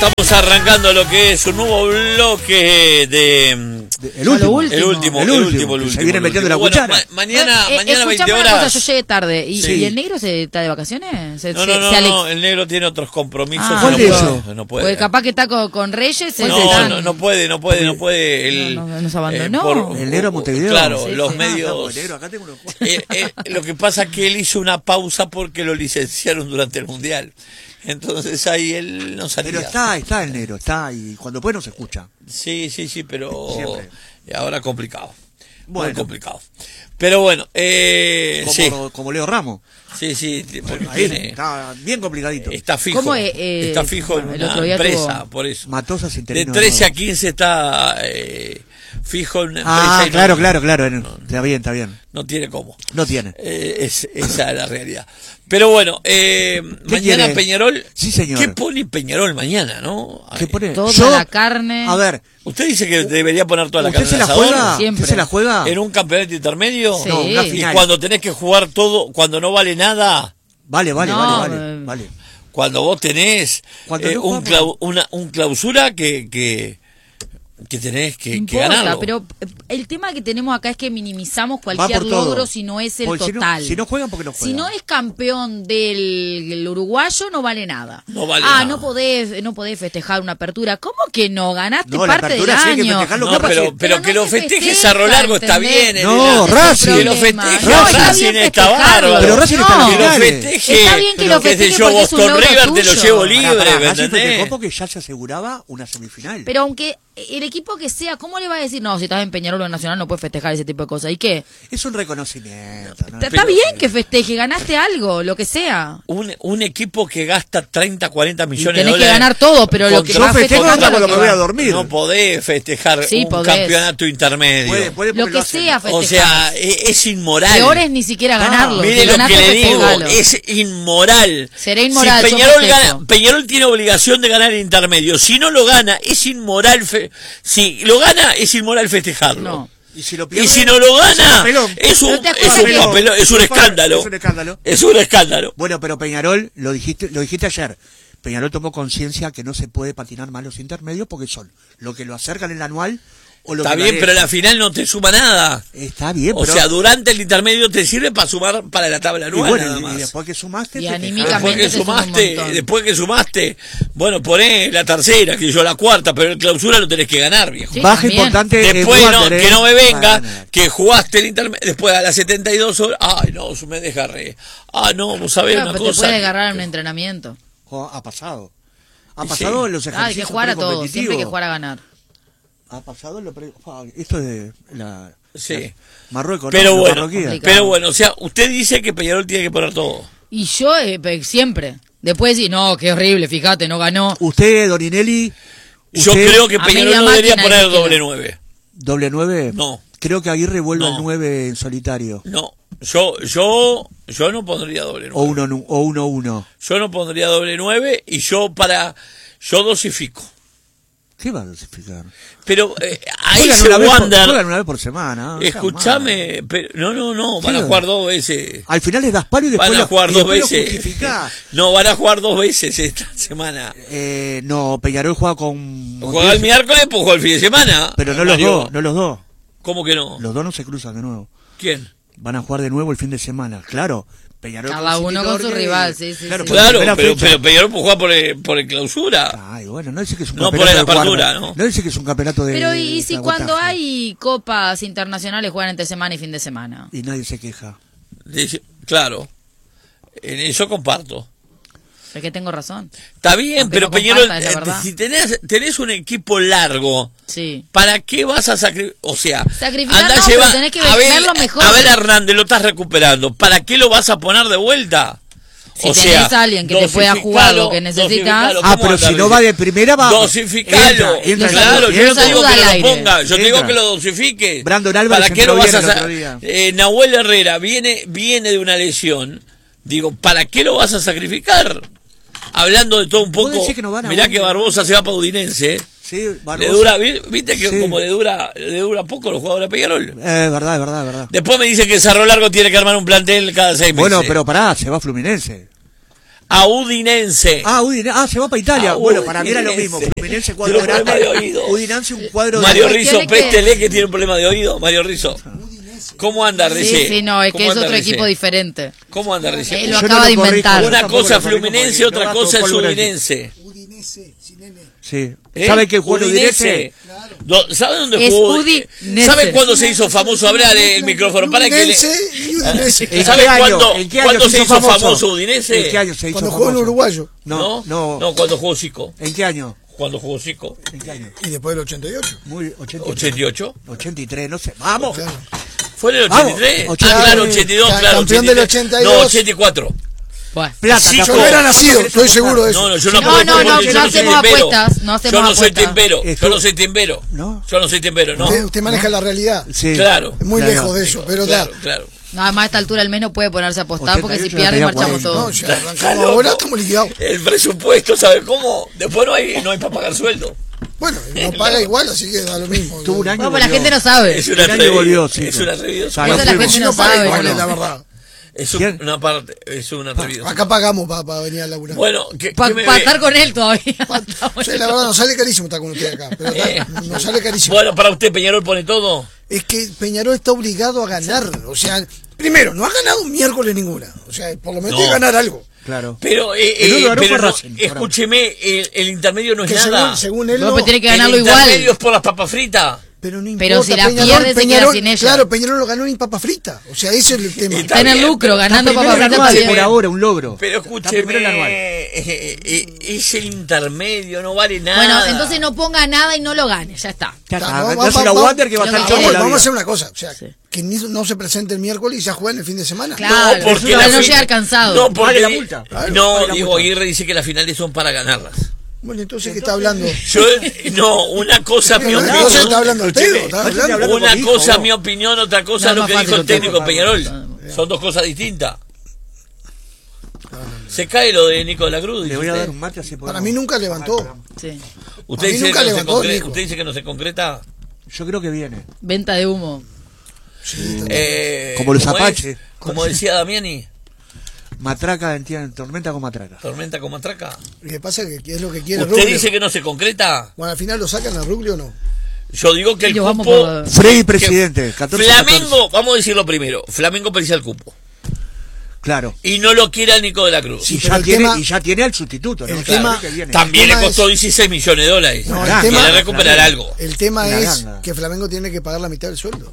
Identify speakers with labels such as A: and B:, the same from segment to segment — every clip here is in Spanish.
A: Estamos arrancando lo que es un nuevo bloque de
B: el último.
A: El último.
B: Se viene metiendo la cuchara.
A: Mañana 20
C: una
A: horas.
C: cosa, yo llegué tarde. ¿Y el negro se está de vacaciones?
A: No, el negro tiene otros compromisos.
B: ¿Cuál de eso?
A: No puede.
C: Porque capaz que está con Reyes.
A: No puede.
C: Nos abandonó.
B: El negro a Montevideo.
A: Claro,
C: Sí,
A: los
C: sí.
A: medios.
B: Negro, acá tengo unos...
A: Lo que pasa es que él hizo una pausa porque lo licenciaron durante el Mundial. Entonces ahí él no salía.
B: Pero está el negro, está y cuando puede no se escucha.
A: Sí, pero
B: Siempre.
A: ahora complicado.
B: Bueno.
A: Muy complicado. Pero bueno,
B: Como Leo Ramos.
A: Sí, porque
B: Ahí
A: tiene,
B: está bien complicadito.
A: está fijo.
C: ¿Cómo
A: está fijo en
C: el
A: una
C: otro día
A: empresa,
C: tuvo-
A: por eso.
B: Matosas
A: De
B: interino.
A: 13 a 15 está fijo en una empresa. Y
B: claro. Está bien.
A: No tiene cómo.
B: No tiene.
A: Esa es la realidad. Pero bueno, mañana
B: quiere?
A: Peñarol.
B: Sí, señor.
A: ¿Qué pone Peñarol mañana, no?
B: ¿Qué pone?
C: Toda la carne.
B: A ver,
A: Usted dice que debería poner toda la
B: ¿usted
A: carne
B: se
A: al
B: la
A: asador
B: juega?
C: Siempre.
B: ¿Usted se la juega?
A: en un campeonato intermedio?
C: Sí.
B: No, una
A: Y
B: final.
A: cuando tenés que jugar todo, cuando no vale nada,
B: Vale.
C: No,
A: cuando vos tenés
B: Cuando no
A: un
B: jugamos.
A: un clausura que tenés que
C: Importa,
A: ganarlo.
C: pero el tema que tenemos acá es que minimizamos
B: Va
C: cualquier
B: por todo.
C: logro si no es el
B: Porque
C: total.
B: Si no juegan, porque no juegan.
C: Si no es campeón del uruguayo, no vale nada.
A: No vale nada.
C: No podés festejar una apertura. ¿Cómo que no? Ganaste
B: No, la
C: parte del
B: apertura sí hay que
C: año.
B: festejarlo.
A: No, pero
C: pero
A: que
C: no
A: lo
C: se
A: festejes
C: festeja,
A: a lo largo está
C: ¿entendés?
A: bien.
B: No,
A: Elena.
B: Racing.
A: Que lo
C: problema.
A: festeje
C: No,
A: a
C: está
A: Racing
C: bien
A: está
C: festejarlo.
A: bárbaro.
B: Pero Racing está en
C: No.
B: las
A: Que lo
B: finales.
A: festeje.
C: Está bien que lo
A: qué sé
C: festeje
A: yo,
C: porque es un
A: Boston
C: logro
A: River te lo
C: tuyo.
A: llevo
B: Pará,
A: libre, ¿me
B: Racing
A: entendés?
B: festejó porque ya se aseguraba una semifinal.
C: Pero aunque el equipo que sea, ¿cómo le va a decir? No, si estás en Peñarol o en Nacional no puedes festejar ese tipo de cosas. ¿Y qué?
B: Es un reconocimiento. ¿no?
C: Está bien que festeje, ganaste algo, lo que sea.
A: Un equipo que gasta 30, 40
C: Y
A: millones de
C: tenés que
A: dólares.
C: ganar todo, pero lo que
A: Yo
C: vas
B: festejo
C: festejando
B: hasta
C: es lo
B: cuando
C: que
B: me voy
C: va.
B: a dormir.
A: No podés festejar
C: Sí,
A: un
C: podés.
A: campeonato intermedio.
B: Puede
C: Lo
B: porque
C: que
B: hacen.
C: sea festejar.
A: O sea, es inmoral.
C: Peor es ni siquiera ganarlo.
A: Mire
C: Si
A: lo que
C: ganaste,
A: le digo,
C: festejalo.
A: es inmoral.
C: Será inmoral,
A: Si
C: yo
A: Peñarol,
C: festejo.
A: Peñarol tiene obligación de ganar el intermedio. Si no lo gana, es inmoral. Si lo gana, es inmoral festejarlo.
C: No.
B: Y si lo
A: Y
B: pierde,
A: si no lo gana,
B: papelón.
A: es un
C: ¿No te acuerdas que-
A: papelón, es un escándalo.
B: Es un escándalo.
A: Es un escándalo.
B: Bueno, pero Peñarol, lo dijiste ayer. Peñarol tomó conciencia que no se puede patinar mal los intermedios porque son lo que lo acercan en el anual o lo
A: Está
B: que lo
A: bien, pero
B: alejan.
A: la final no te suma nada.
B: Está bien,
A: O
B: pero...
A: sea, durante el intermedio te sirve para sumar para la tabla
B: y
A: anual
B: bueno,
A: nada
B: y
A: más.
B: después que sumaste...
C: Y
B: te
C: anímicamente
B: quejas.
A: Después que sumaste, bueno, poné la tercera, que yo la cuarta, pero el clausura lo tenés que ganar, viejo.
C: Sí,
B: Baja
C: también.
B: importante
A: Después
B: Wander,
A: que no me venga,
B: Bueno,
A: que jugaste el intermedio, después a las 72 horas, ay no, me desgarré. No, vos sabés
C: Claro,
A: una
C: pero te
A: cosa.
C: puedes agarrar en un entrenamiento.
B: ha pasado. Ha
A: Sí.
B: pasado en los
C: Hay
B: ejercicios
C: que jugar a todo,
B: precompetitivos.
C: siempre hay que jugar a ganar.
B: Ha pasado en lo esto es de la
A: Sí.
B: Marruecos,
A: Pero
B: ¿no? La
A: bueno,
B: marroquía.
C: complicado.
A: pero bueno, o sea, usted dice que Peñarol tiene que poner todo.
C: Y yo siempre. Después decir, no, qué horrible, fíjate, no ganó.
B: Usted, Dorinelli,
A: Yo
B: usted,
A: creo que
C: a
A: Peñarol
C: media
A: no debería
C: máquina
A: poner
C: y se
A: doble
C: queda.
A: 9.
B: doble 9.
A: No.
B: Creo que Aguirre vuelve
A: No.
B: al 9 en solitario.
A: No, yo no pondría doble 9.
B: O 1-1.
A: Yo no pondría doble 9 y yo dosifico.
B: ¿Qué va a dosificar?
A: Pero ahí
B: Juegan
A: se Wander.
B: juegan una vez por semana. ¿no?
A: Escúchame, pero no, van a
B: Sí.
A: jugar 2 veces.
B: Al final les das palo y después
A: Van a jugar
B: y
A: 2
B: después lo
A: veces.
B: justificás.
A: No, van a jugar 2 veces esta semana.
B: No, Peñarol juega con...
A: Juega el miércoles, pues juega el fin de semana.
B: Pero no los
A: Mario.
B: dos, no los dos.
A: ¿Cómo que no?
B: Los dos no se cruzan de nuevo.
A: ¿Quién?
B: Van a jugar de nuevo el fin de semana. Claro, Peñarol
C: Cada uno con su
B: City
C: rival,
B: Torque.
C: sí.
B: Claro,
A: Claro,
B: primera
A: pero
B: fecha.
A: Peñarol pues juega por el clausura.
B: Ay, bueno, no dice que es un
A: No,
B: campeonato
A: por la
B: de
A: apertura,
B: guarda.
A: ¿no?
B: No dice que es un campeonato de...
C: Pero y si cuando
B: cabotaje.
C: hay copas internacionales juegan entre semana y fin de semana.
B: Y nadie se queja.
A: Claro, en eso comparto.
C: Es que tengo razón.
A: Está bien,
C: Aunque
A: pero
C: no
A: Peñarol,
C: comparta, es la verdad.
A: si tenés un equipo largo,
C: Sí.
A: ¿para qué vas a sacrificar? O sea,
C: Sacrificar
A: andá
C: no,
A: a llevar
C: pero tenés que
A: Abel-
C: verlo mejor.
A: Abel Hernández lo estás recuperando. ¿Para qué lo vas a poner de vuelta?
C: Si tenés a alguien que te pueda jugar lo que necesitas.
A: dosificalo.
B: Ah,
A: ¿Cómo
B: pero
A: anda,
B: si no
A: Luis?
B: va de primera, va...
A: Dosificalo.
B: Entra,
A: Claro, yo no te digo
C: saluda
A: que
C: al
A: lo
C: aire.
A: ponga, yo te digo
B: Entra.
A: que lo dosifique.
B: Brandon Álvarez
A: ¿Para qué lo
B: entró
A: vas a
B: bien el
A: sa-
B: otro día.
A: Nahuel Herrera viene de una lesión. Digo, ¿para qué lo vas a sacrificar? Hablando de todo un
B: ¿Vos
A: poco.
B: decís que no van a
A: Mirá
B: Wander?
A: que Barbosa se va para Udinense.
B: Sí,
A: Le
B: Barbosa.
A: dura, viste que
B: Sí.
A: como le dura poco a los jugadores de Peñarol.
B: Verdad.
A: Después me dice que Cerro Largo tiene que armar un plantel cada 6 meses.
B: Bueno, pero pará, se va Fluminense.
A: a Udinense.
B: Se va para Italia.
A: Ah,
B: Bueno, para mí era lo
A: Udinese.
B: mismo. Fluminense, cuadro
A: Tiene un problema de
B: grande.
A: oído.
B: Udinense, un cuadro
A: Mario
B: de...
A: Rizzo,
C: Tiene que-
A: préstele que tiene un problema de oído. Mario Rizzo. ¿Cómo anda, Rizzi?
C: Sí, no, es que
A: ¿Cómo
C: es
A: anda,
C: otro
A: Rizzi?
C: equipo diferente.
A: ¿Cómo anda, Rizzi?
C: Él lo
B: Yo
C: acaba
B: no
C: de
B: lo corrijo.
C: inventar.
A: Una
B: tampoco
A: cosa
B: lo corrijo
A: Fluminense,
B: porque
A: otra
B: no
A: cosa es
B: gasto polvo
A: Udinense.
D: Udinese, sin N.
B: Sí.
A: ¿Eh?
B: ¿Sabe qué juego Udinese?
A: ¿Sabe dónde
C: Es
A: jugó?
C: Udinese.
A: ¿Sabe cuándo se hizo famoso? Habla del micrófono para que le...
D: Udinese y Udinese.
B: ¿En
A: ¿Sabe
B: qué año?
A: cuándo,
B: ¿En qué año
A: cuándo se hizo famoso Udinese?
B: ¿En qué año se hizo
D: Cuando
B: famoso?
D: jugó en Uruguayo.
B: No.
A: No, cuando jugó Zico.
B: ¿En qué año?
A: Cuando jugó Zico.
B: ¿En qué año?
D: Y después del 88.
B: Muy 83.
A: 88.
B: 83, no sé. ¡Vamos!
D: Claro.
A: ¿Fue en el
B: Vamos,
A: 83?
B: 83.
A: Ah, claro, 82, claro.
D: Campeón del
A: 83.
D: 82.
A: No, 84.
C: Bueno.
B: Plata,
A: Sí,
B: capaz.
D: Yo no era nacido, estoy seguro de eso.
A: No, yo no
C: No,
A: puedo
C: no,
A: porque
C: no,
A: yo
C: no
A: soy
C: hacemos
A: timbero.
C: apuestas, no hacemos
A: Yo no soy
C: apuestas.
A: timbero,
B: Esto-
A: yo no soy timbero.
B: ¿No?
A: Yo no soy timbero, no.
D: Usted maneja la realidad.
B: Sí.
A: Claro.
D: Es muy
B: Claro.
D: lejos de eso, pero
A: Claro,
D: da.
A: claro.
C: Nada más a esta altura el mes no puede ponerse a apostar porque si
B: 88
C: pierde
B: tenía
C: marchamos
B: 40.
D: No,
C: todos.
D: si arrancamos
A: loco.
D: ahora estamos liquidados.
A: El presupuesto, ¿sabe cómo? Después no hay para pagar sueldo.
D: Bueno, no paga igual, así que da lo mismo.
B: Tuvo un año.
C: No, pues la
B: volvió.
C: gente no sabe.
A: Es una
B: El año volvió, sí.
A: Es un atrevido.
B: Sabe.
C: Eso la
B: fuimos.
C: gente
D: Si
C: no
D: no paga
C: sabe.
D: igual,
C: boludo.
D: es la verdad.
A: Es
B: ¿Quién?
A: una parte, es un atrevido.
D: Acá pagamos para venir a laburar.
A: Bueno, ¿qué
C: Para
A: me-
C: estar con él todavía.
D: Sí, la verdad, nos sale carísimo estar con usted acá. Pero nos sale carísimo.
A: Bueno, para usted Peñarol pone todo.
D: Es que Peñarol está obligado a ganar. O sea, primero, no ha ganado un miércoles ninguna. O sea, por lo menos
A: No.
D: tiene que ganar algo.
B: Claro.
A: Pero,
B: El único ganó
A: pero
B: fue
A: no,
B: Racing,
A: escúcheme, el intermedio no es
D: Que
A: nada.
D: según él
C: No,
D: no.
C: pero tiene que
A: El
C: ganarlo
A: intermedio
C: igual.
A: es por las papas fritas.
D: Pero no
C: Pero
D: importa.
C: si la
D: Peñarol,
C: pierde, se queda sin ella.
D: Claro, Peñarol no ganó ni papa frita. O sea, ese es el tema.
A: Está
C: Está en el
A: bien,
C: lucro,
A: pero-
C: ganando
B: Está primero
C: papas
B: el
C: fritas.
B: anual,
C: está
B: por
C: bien.
B: ahora, un logro.
A: Pero
B: Está primero el anual.
A: escúcheme, es el intermedio, no vale nada.
C: Bueno, entonces no ponga nada y no lo gane, ya está.
B: Ya
D: Está,
B: está.
D: vamos,
B: Dáselo a
D: vamos,
B: Wander que va a estar
C: vamos,
B: choco la
D: Vamos a
B: vida.
D: hacer una cosa. O sea,
C: Sí.
D: que no se presente el miércoles y ya juegan el fin de semana.
C: Claro,
A: no, porque
C: para
A: la
C: no
A: fin-
C: llegar cansado.
A: No, porque
B: Vale la multa.
A: No,
B: Vale la
A: Diego
B: multa.
A: Aguirre dice que las finales son para ganarlas.
D: Bueno, entonces, ¿qué está hablando?
A: Yo, no, una cosa mi
D: Entonces
A: opinión.
D: está hablando al
A: Escúcheme,
D: pedo. Está
B: Escúcheme,
D: hablando.
B: hablando
A: Una
B: con mi hijo,
A: cosa
B: vos.
A: mi opinión, otra cosa
C: No,
A: lo
C: más
A: que
C: fácil
A: dijo el
C: usted,
A: técnico
C: por
A: Peñarol.
C: favor.
A: Son dos cosas distintas. Se cae lo de Nico de la Cruz.
B: Le
A: dice
B: voy a
A: usted.
B: dar un mate así.
D: Para mí nunca levantó.
C: Sí.
A: ¿Usted
D: a mí
A: dice,
D: nunca
A: que no se
D: levantó,
A: concreta,
D: Nico.
A: ¿Usted dice que no se concreta?
B: Yo creo que viene.
C: Venta de humo.
B: Como los
A: ¿cómo es?
B: Apache.
A: Como decía Damiani,
B: Matraca, entienden, tormenta con matraca.
A: tormenta con matraca.
D: Lo que pasa es que es lo que quiere
A: ¿Usted
D: Rubio.
A: dice que no se concreta?
D: Bueno, al final lo sacan a Rubio o no.
A: Yo digo que el
C: Yo vamos
A: cupo...
C: por-
B: Freddy presidente, 14.
A: Flamengo, vamos a decirlo primero, Flamengo precisa el cupo.
B: Claro.
A: Y no lo quiere a Nico de la Cruz.
D: Sí,
B: Y
D: pero
B: ya,
D: el
B: tiene,
D: tema-
B: y ya tiene al sustituto, ¿no?
D: el
B: Claro,
D: tema-
B: que viene.
A: También le
D: tema
A: costó
D: es-
A: 16 millones de dólares.
D: No,
B: el
A: Quiere
B: tema-
A: recuperar algo.
D: El tema
B: Una
D: es
B: ganga.
D: que Flamengo tiene que pagar la mitad del sueldo.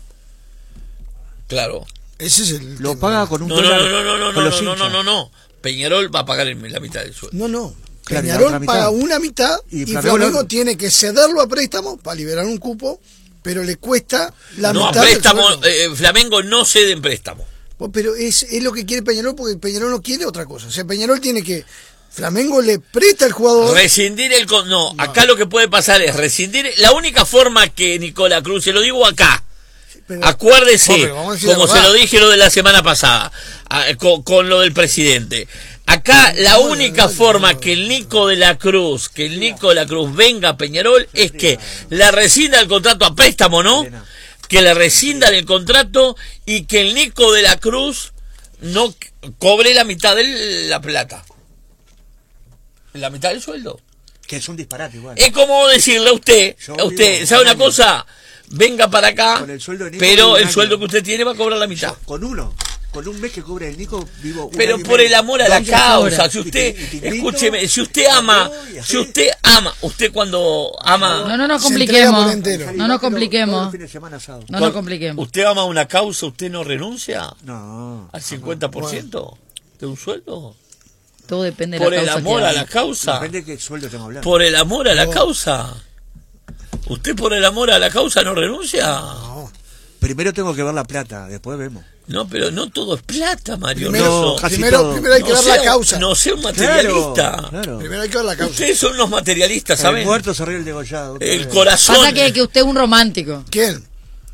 A: Claro.
D: Ese es el
B: Lo
D: tema.
B: paga con un
A: No, no,
B: dólar.
A: no, no, no, no,
B: con
A: no,
B: los
A: no,
B: hinchas.
A: no. Peñarol va a pagar la mitad del sueldo.
D: No, no.
B: Claro, y la
D: Peñarol
B: otra mitad.
D: paga una mitad
B: Y
D: y
B: Flamengo
D: Flamengo
B: lo-
D: tiene que cederlo a préstamo para liberar un cupo, pero le cuesta la
A: No, a
D: mitad del
A: préstamo,
D: sueldo.
A: Flamengo no cede en préstamo.
D: Pues, pero es lo que quiere Peñarol porque Peñarol no quiere otra cosa. O sea, Peñarol tiene que... Flamengo le presta al jugador...
A: Rescindir el... No, acá lo que puede pasar es rescindir... La única forma que Nicola Cruz, se lo digo acá,
D: pero-
A: acuérdese,
D: No, pero vamos a decir la
A: como se
D: verdad.
A: lo dije lo de la semana pasada, con lo del presidente. Acá la única forma que el Nico de la Cruz, venga a Peñarol es que le rescinda el contrato a préstamo, ¿no? Que le rescindan el contrato y que el Nico de la Cruz no cobre la mitad de la plata. La mitad del sueldo.
B: Que es un disparate igual.
A: Es como decirle a usted,
B: Yo
A: ¿sabe
B: vivo
A: una
B: un año.
A: cosa? Venga para acá,
B: Con el sueldo de Nico
A: pero
B: vivo un
A: el
B: año.
A: sueldo que usted tiene va a cobrar la mitad.
B: Con un mes que cobre el Nico, vivo un
A: Pero
B: año y
A: por
B: medio.
A: el amor a la
C: ¿Dónde
A: causa,
C: cobra?
A: si usted,
B: Y te invito,
A: escúcheme, si usted ama, usted cuando ama,
C: No nos
D: Se entrega
C: compliquemos.
D: por entero.
C: No nos compliquemos.
B: Todos los fines de semana asado.
C: No nos compliquemos.
A: usted ama una causa, usted no renuncia
B: No.
A: al 50% de un sueldo.
C: Todo depende de
A: Por
C: la
A: el
C: causa
A: amor
C: que
A: a
C: haga.
A: la causa.
B: Depende de qué sueldo estamos hablando.
A: Por el amor a la causa. ¿Usted por el amor a la causa no renuncia?
B: Primero tengo que ver la plata, después vemos.
A: No, pero no todo es plata, Mario.
D: Primero,
A: Rizzo.
B: casi
D: primero,
B: todo.
D: primero hay que
A: No
D: ver
A: sea
D: la causa.
A: No sea un materialista.
B: Claro.
D: Primero hay que ver la causa.
A: Ustedes son unos materialistas,
B: El
A: ¿saben?
B: muerto se ríe el degollado. otra
A: El
B: vez.
A: corazón.
C: Pasa que usted es un romántico.
D: ¿Quién?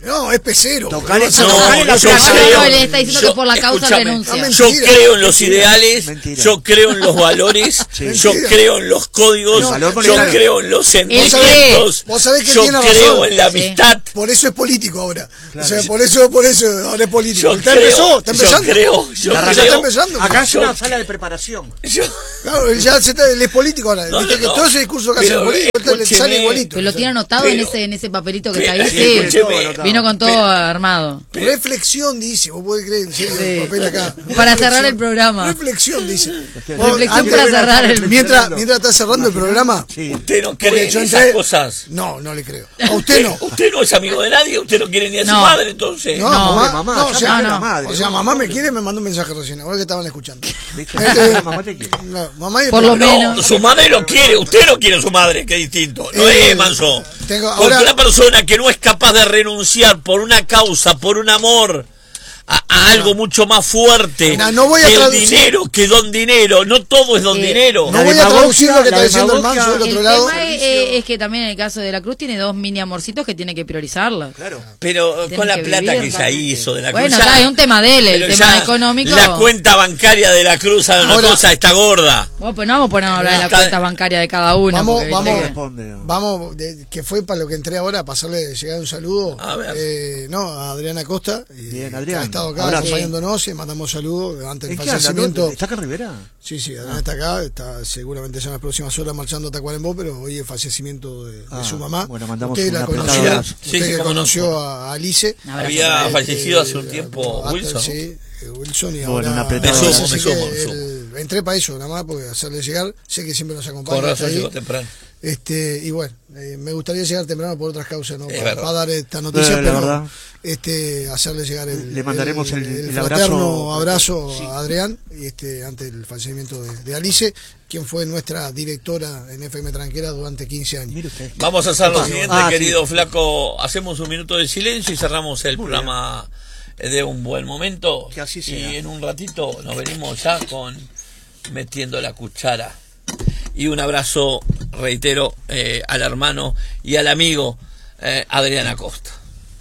D: No, es pecero.
B: Tocale
D: No,
B: tocale la
A: yo
B: plaza.
A: creo-
C: No, él está diciendo que por la causa
A: escúchame,
C: renuncia.
A: Yo
D: Mentira.
A: creo en los ideales,
B: Mentira.
A: yo creo en los valores,
B: Sí.
A: yo
D: Mentira.
A: creo en los códigos,
B: No, valor
A: yo
B: monetario.
A: creo en los
C: cree.
A: sentimientos,
D: Vos sabés que
A: yo
D: tiene
A: creo
D: razón.
A: en la
C: Sí.
A: amistad.
D: Por eso es político ahora.
B: Claro.
D: O sea, por eso ahora es político.
A: Yo
D: Está
A: creo,
D: está empezando.
A: yo creo.
D: Ya está empezando.
B: Acá es
A: Yo-
B: una sala de preparación.
A: Yo-
D: Claro, él él es político ahora.
A: No,
D: Viste
A: no,
D: que
A: no.
D: todo ese discurso que hace
A: Pero,
D: el político le
A: escúcheme.
D: sale igualito.
C: Pero lo tiene anotado
A: Pero-
C: en ese papelito que está ahí.
A: Pero,
C: Sí,
A: escúcheme.
C: vino con todo armado.
D: Reflexión, dice. Vos podés creer, en serio, el papel acá.
C: Para cerrar el programa.
D: Reflexión, dice.
C: Reflexión para cerrar el
D: Mientras está cerrando el programa.
B: Sí.
A: Usted no
D: Porque
A: cree en
D: yo
A: esas
D: entré-
A: cosas.
D: No, no le creo. A usted no.
A: Usted no es amigo de nadie, usted no quiere ni a su
C: No.
A: madre, entonces.
D: No,
C: No,
D: mamá,
B: ya
D: o sea,
B: me
C: no.
B: la madre.
D: o sea, mamá me quiere, me mandó un mensaje recién, ahora que estaban escuchando.
B: ¿Viste? Mamá te quiere.
D: No, mamá y
C: Por lo
D: papá.
C: menos.
A: No, su madre lo quiere, usted no quiere a su madre, que es distinto. No es manso. Porque
D: ahora-
A: una persona que no es capaz de renunciar por una causa, por un amor, a algo mucho más fuerte
D: No voy a
A: que el
D: traducir.
A: dinero, que don dinero. No todo es don dinero.
D: No voy a traducir lo que está diciendo el
B: demagogia-
D: manso del
C: El
D: otro lado.
C: tema es que también en el caso de la Cruz tiene dos mini amorcitos que tiene que priorizarla.
B: Claro.
A: Pero
C: Tienen
A: con la
C: que
A: plata
C: vivir,
A: que ella
C: realmente.
A: hizo de la
C: Bueno,
A: Cruz.
C: está, es un tema de él, el
A: pero
C: tema
A: ya
C: económico.
A: La cuenta bancaria de la Cruz, a una
D: Ahora-
A: cosa, está gorda.
C: Bueno, pues no vamos a poner a hablar de la
A: Está-
C: cuenta bancaria de cada uno.
D: Vamos,
C: porque, viste
D: vamos,
C: que-
B: Responde.
D: vamos, que fue para lo que entré ahora, pasarle, llegar un saludo
A: A ver.
D: a Adriana Costa.
B: Bien, Adrián.
D: Que ha estado acá
B: Abrazo.
D: acompañándonos, le mandamos saludos ante el
B: ¿En qué anda?
D: fallecimiento.
B: ¿Está acá en Rivera?
D: Sí, Adriana está acá, está seguramente ya en las próximas horas marchando a Tacuarembó, pero hoy el fallecimiento de su mamá.
B: bueno, mandamos
D: usted
B: un
D: la
B: apretado
D: conoció,
B: abrazo.
A: Sí,
D: usted
A: sí,
D: que
A: cómo no.
D: conoció a Alice.
C: Un abrazo
A: Había
C: para él.
A: fallecido hace un tiempo
D: hasta-
A: Wilson.
D: Sí, Wilson y
B: Bueno,
D: ahora.
B: un apretado
A: Me
D: así
A: sumo,
D: que
A: me sumo.
D: entré para eso, nada más, porque hacerle llegar. Sé que siempre nos acompaña.
A: Con
D: hasta
A: razón
D: ahí.
A: llegó temprano.
D: Y bueno, me gustaría llegar temprano por otras causas, ¿no?
A: Es
D: Para
A: verdad.
D: dar esta noticia,
B: La
D: pero
B: verdad.
D: hacerle llegar
B: Le mandaremos el
D: fraterno abrazo
B: Sí.
D: a Adrián ante el fallecimiento de Alice, quien fue nuestra directora en FM Tranquera durante 15 años.
B: Mire usted.
A: Vamos a hacer lo siguiente,
B: Ah,
A: querido
B: sí.
A: Flaco. Hacemos un minuto de silencio y cerramos el
B: Muy
A: programa de un buen momento.
B: Que así
A: y
B: sea.
A: en un ratito nos venimos ya con Metiendo la Cuchara. Y un abrazo, reitero, al hermano y al amigo Adrián Acosta.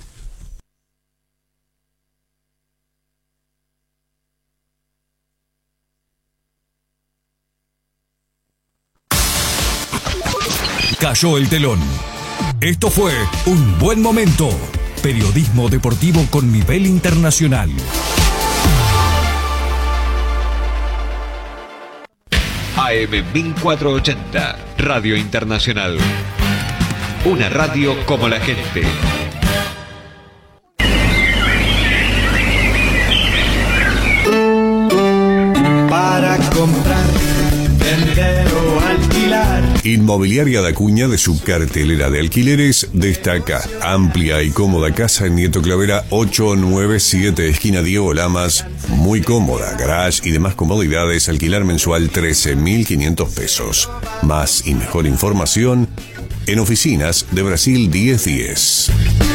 E: Cayó el telón. Esto fue Un Buen Momento. Periodismo deportivo con nivel internacional.
F: AM 1480, Radio Internacional. Una radio como la gente.
G: Para comprar, vender o alquilar.
H: Inmobiliaria da Cuña, de su cartelera de alquileres, destaca amplia y cómoda casa en Nieto Clavera 897, esquina Diego Lamas. Muy cómoda, garage y demás comodidades, alquilar mensual 13.500 pesos. Más y mejor información en oficinas de Brasil 1010.